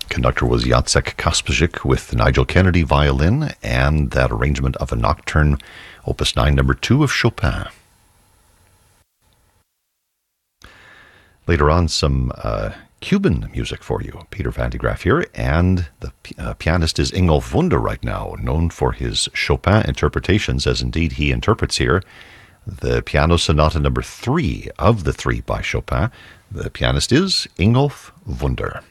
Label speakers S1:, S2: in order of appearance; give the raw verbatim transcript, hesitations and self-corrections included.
S1: Conductor was Jacek Kasprzyk with Nigel Kennedy violin and that arrangement of a nocturne, Opus nine, number two of Chopin. Later on, some uh, Cuban music for you. Peter Van de Graaff here, and the uh, pianist is Ingolf Wunder right now, known for his Chopin interpretations, as indeed he interprets here the Piano Sonata number three of the three by Chopin. The pianist is Ingolf Wunder.